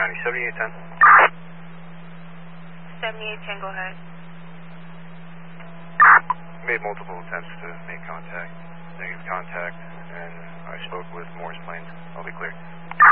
County, 7810. 7810, go ahead. Made multiple attempts to make contact, negative contact, and I spoke with Morris Plains. I'll be clear.